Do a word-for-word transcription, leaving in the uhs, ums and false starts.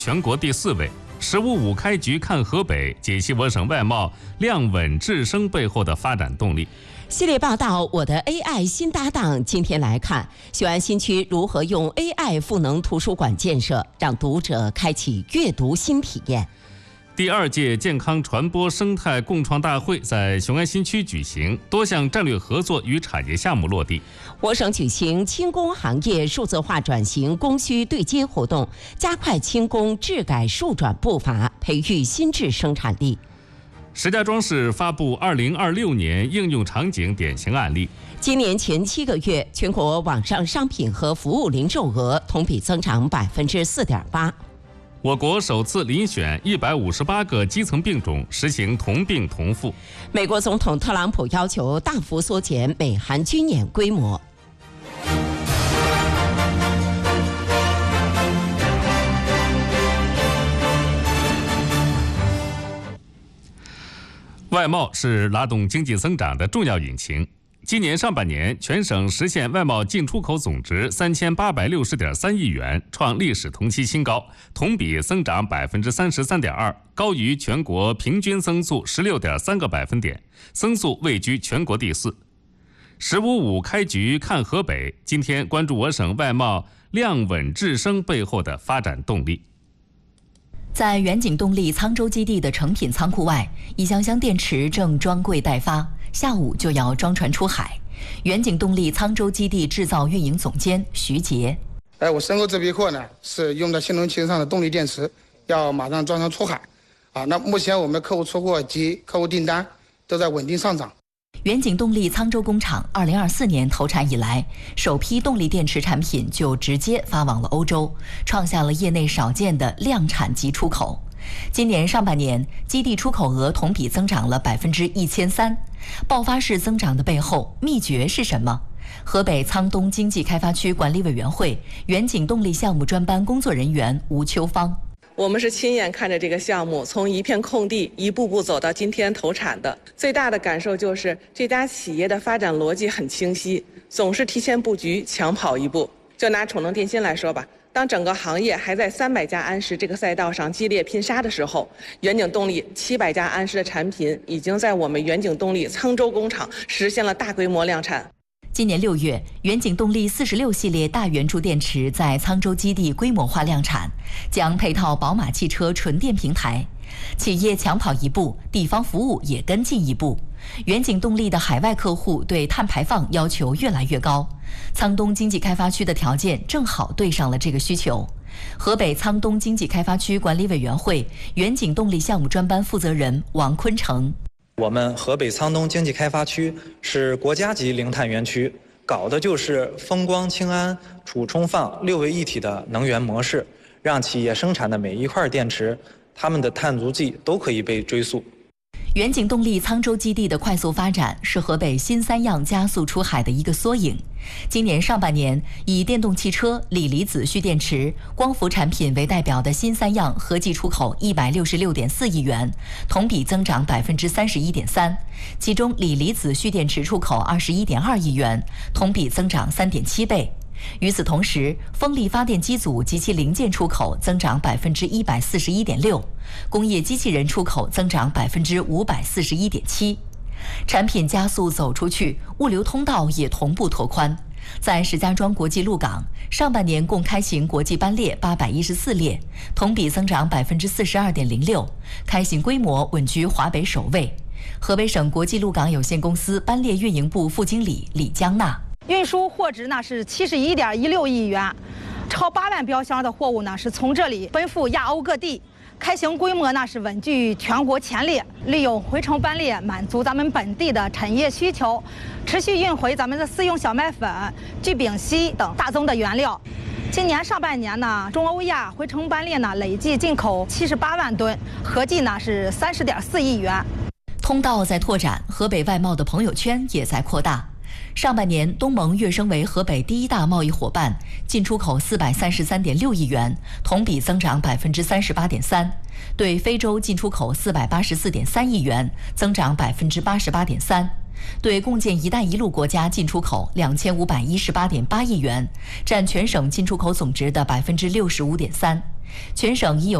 全国第四位。十五五开局看河北，解析我省外贸量稳质升背后的发展动力。 系列报道《我的 A I 新搭档》，今天来看雄安新区如何用 A I 赋能图书馆建设，让读者开启阅读新体验。 第二届健康传播生态共创大会在雄安新区举行，多项战略合作与产业项目落地。 我省举行轻工行业数字化转型供需对接活动，加快轻工质改数转步伐，培育新质生产力。 石家庄市发布二零二六年应用场景典型案例。 今年前七个月，全国网上商品和服务零售额同比增长百分之四点八。 我国首次遴选一百五十八个基层病种，实行同病同付。 美国总统特朗普要求大幅缩减美韩军演规模。 外贸是拉动经济增长的重要引擎。今年上半年，全省实现外贸进出口总值三千八百六十点三亿元，创历史同期新高，同比增长百分之三十三点二，高于全国平均增速十六点三个百分点，增速位居全国第四。十五五开局看河北，今天关注我省外贸量稳质升背后的发展动力。 在远景动力沧州基地的成品仓库外，一箱箱电池正装柜待发，下午就要装船出海。远景动力沧州基地制造运营总监徐杰： 哎，我身后这批货呢，是用在新能源上的动力电池，要马上装船出海。啊，那目前我们的客户出货及客户订单都在稳定上涨。 远景动力沧州工厂二零二四年投产以来，首批动力电池产品就直接发往了欧洲，创下了业内少见的量产及出口。今年上半年，基地出口额同比增长了百分之一千三，爆发式增长的背后秘诀是什么？河北沧东经济开发区管理委员会远景动力项目专班工作人员吴秋芳。 我们是亲眼看着这个项目从一片空地一步步走到今天投产的，最大的感受就是这家企业的发展逻辑很清晰，总是提前布局，抢跑一步。就拿宠能电芯来说吧，当整个行业还在三百家安时这个赛道上激烈拼杀的时候，远景动力七百家安时的产品已经在我们远景动力沧州工厂实现了大规模量产。 今年六月，远景动力四十六系列大圆柱电池在沧州基地规模化量产，将配套宝马汽车纯电平台。企业抢跑一步，地方服务也跟进一步。远景动力的海外客户对碳排放要求越来越高，沧东经济开发区的条件正好对上了这个需求。河北沧东经济开发区管理委员会远景动力项目专班负责人王坤成： 我们河北沧东经济开发区是国家级零碳园区，搞的就是风光氢氨储充放六位一体的能源模式，让企业生产的每一块电池，它们的碳足迹都可以被追溯。 远景动力沧州基地的快速发展是河北新三样加速出海的一个缩影。今年上半年，以电动汽车、锂离子蓄电池、光伏产品为代表的新三样合计出口一百六十六点四亿元，同比增长百分之三十一点三。其中，锂离子蓄电池出口二十一点二亿元，同比增长三点七倍。与此同时，风力发电机组及其零件出口增长百分之一百四十一点六，工业机器人出口增长百分之五百四十一点七。产品加速走出去，物流通道也同步拓宽。在石家庄国际陆港，上半年共开行国际班列八百一十四列，同比增长百分之四十二点零六，开行规模稳居华北首位。河北省国际陆港有限公司班列运营部副经理李江娜： 运输货值呢是七十一点一六亿元，超八万标箱的货物呢是从这里奔赴亚欧各地，开行规模呢是稳居全国前列，利用回程班列满足咱们本地的产业需求，持续运回咱们的四用小麦粉、聚丙烯等大宗的原料。今年上半年呢，中欧亚回程班列呢累计进口七十八万吨，合计呢是三十点四亿元。 通道在拓展，河北外贸的朋友圈也在扩大。上半年，东盟跃升为河北第一大贸易伙伴，进出口四百三十三点六亿元，同比增长百分之三十八点三；对非洲进出口四百八十四点三亿元，增长百分之八十八点三。 对共建“一带一路”国家进出口两千五百一十八点八亿元，占全省进出口总值的百分之六十五点三。全省已有